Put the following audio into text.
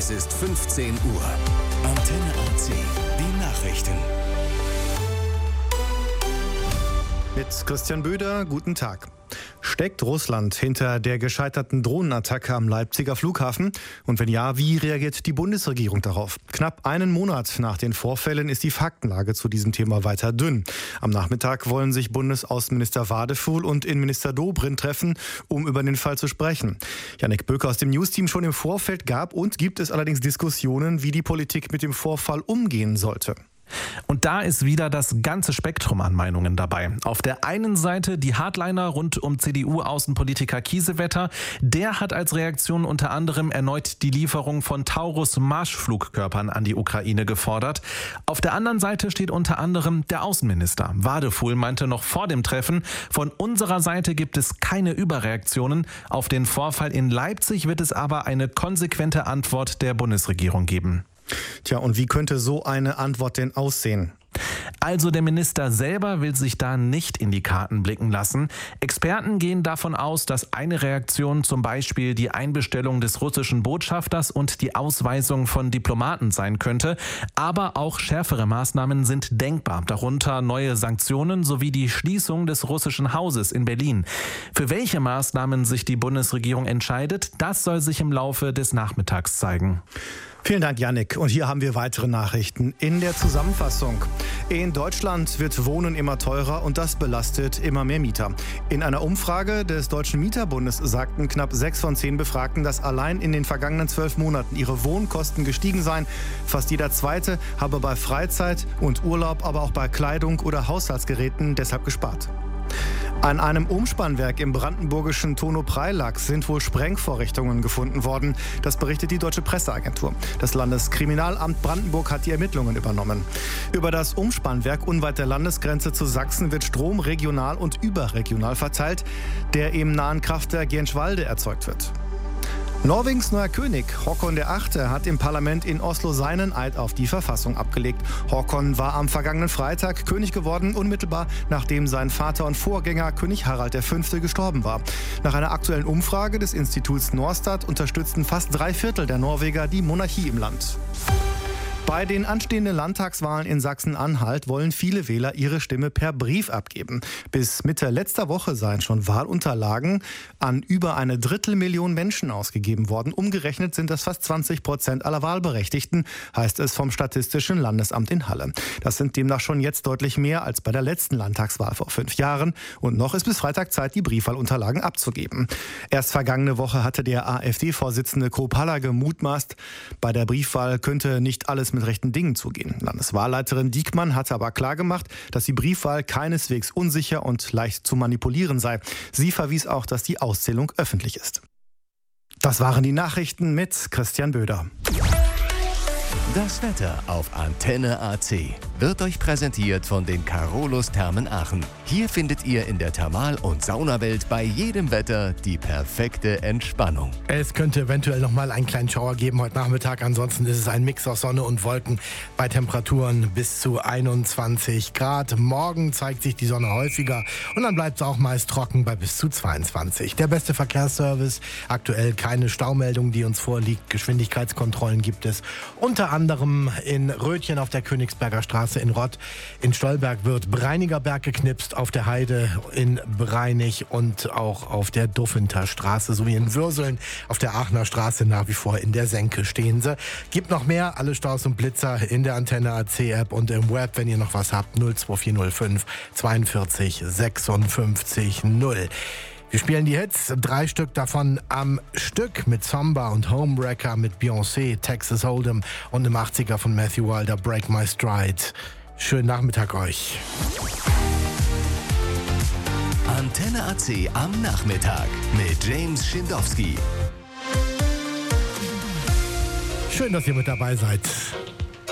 Es ist 15 Uhr. Antenne AC, die Nachrichten. Mit Christian Böder, guten Tag. Steckt Russland hinter der gescheiterten Drohnenattacke am Leipziger Flughafen? Und wenn ja, wie reagiert die Bundesregierung darauf? Knapp einen Monat nach den Vorfällen ist die Faktenlage zu diesem Thema weiter dünn. Am Nachmittag wollen sich Bundesaußenminister Wadefuhl und Innenminister Dobrindt treffen, um über den Fall zu sprechen. Jannik Böker aus dem News-Team: Schon im Vorfeld gab und gibt es allerdings Diskussionen, wie die Politik mit dem Vorfall umgehen sollte. Und da ist wieder das ganze Spektrum an Meinungen dabei. Auf der einen Seite die Hardliner rund um CDU-Außenpolitiker Kiesewetter. Der hat als Reaktion unter anderem erneut die Lieferung von Taurus-Marschflugkörpern an die Ukraine gefordert. Auf der anderen Seite steht unter anderem der Außenminister. Wadefuhl meinte noch vor dem Treffen: Von unserer Seite gibt es keine Überreaktionen. Auf den Vorfall in Leipzig wird es aber eine konsequente Antwort der Bundesregierung geben. Tja, und wie könnte so eine Antwort denn aussehen? Also der Minister selber will sich da nicht in die Karten blicken lassen. Experten gehen davon aus, dass eine Reaktion zum Beispiel die Einbestellung des russischen Botschafters und die Ausweisung von Diplomaten sein könnte. Aber auch schärfere Maßnahmen sind denkbar, darunter neue Sanktionen sowie die Schließung des russischen Hauses in Berlin. Für welche Maßnahmen sich die Bundesregierung entscheidet, das soll sich im Laufe des Nachmittags zeigen. Vielen Dank, Jannik. Und hier haben wir weitere Nachrichten in der Zusammenfassung. In Deutschland wird Wohnen immer teurer und das belastet immer mehr Mieter. In einer Umfrage des Deutschen Mieterbundes sagten knapp 6 von 10 Befragten, dass allein in den vergangenen 12 Monaten ihre Wohnkosten gestiegen seien. Fast jeder Zweite habe bei Freizeit und Urlaub, aber auch bei Kleidung oder Haushaltsgeräten deshalb gespart. An einem Umspannwerk im brandenburgischen Tono-Preilack sind wohl Sprengvorrichtungen gefunden worden. Das berichtet die Deutsche Presseagentur. Das Landeskriminalamt Brandenburg hat die Ermittlungen übernommen. Über das Umspannwerk unweit der Landesgrenze zu Sachsen wird Strom regional und überregional verteilt, der im nahen Kraftwerk Jenschwalde erzeugt wird. Norwegens neuer König, Håkon VIII., hat im Parlament in Oslo seinen Eid auf die Verfassung abgelegt. Håkon war am vergangenen Freitag König geworden, unmittelbar nachdem sein Vater und Vorgänger König Harald V. gestorben war. Nach einer aktuellen Umfrage des Instituts Norstat unterstützten fast 3/4 der Norweger die Monarchie im Land. Bei den anstehenden Landtagswahlen in Sachsen-Anhalt wollen viele Wähler ihre Stimme per Brief abgeben. Bis Mitte letzter Woche seien schon Wahlunterlagen an über 1/3 Menschen ausgegeben worden. Umgerechnet sind das fast 20% aller Wahlberechtigten, heißt es vom Statistischen Landesamt in Halle. Das sind demnach schon jetzt deutlich mehr als bei der letzten Landtagswahl vor 5 Jahren. Und noch ist bis Freitag Zeit, die Briefwahlunterlagen abzugeben. Erst vergangene Woche hatte der AfD-Vorsitzende Kropalla gemutmaßt, bei der Briefwahl könnte nicht alles mit rechten Dingen zugehen. Landeswahlleiterin Diekmann hatte aber klargemacht, dass die Briefwahl keineswegs unsicher und leicht zu manipulieren sei. Sie verwies auch, dass die Auszählung öffentlich ist. Das waren die Nachrichten mit Christian Böder. Das Wetter auf Antenne AC wird euch präsentiert von den Carolus Thermen Aachen. Hier findet ihr in der Thermal- und Saunawelt bei jedem Wetter die perfekte Entspannung. Es könnte eventuell noch mal einen kleinen Schauer geben heute Nachmittag. Ansonsten ist es ein Mix aus Sonne und Wolken bei Temperaturen bis zu 21 Grad. Morgen zeigt sich die Sonne häufiger und dann bleibt es auch meist trocken bei bis zu 22. Der beste Verkehrsservice. Aktuell keine Staumeldung, die uns vorliegt. Geschwindigkeitskontrollen gibt es. Unter anderem in Rötchen auf der Königsberger Straße in Rott. In Stolberg wird Breiniger Berg geknipst, auf der Heide in Breinig und auch auf der Duffenter Straße sowie in Würseln auf der Aachener Straße nach wie vor in der Senke stehen sie. Gibt noch mehr, alle Staus und Blitzer in der Antenne AC App und im Web, wenn ihr noch was habt, 02405 42 56 0. Wir spielen die Hits, 3 Stück davon am Stück mit Samba und Homewrecker, mit Beyoncé, Texas Hold'em und im 80er von Matthew Wilder, Break My Stride. Schönen Nachmittag euch. Antenne AC am Nachmittag mit James Schindowski. Schön, dass ihr mit dabei seid.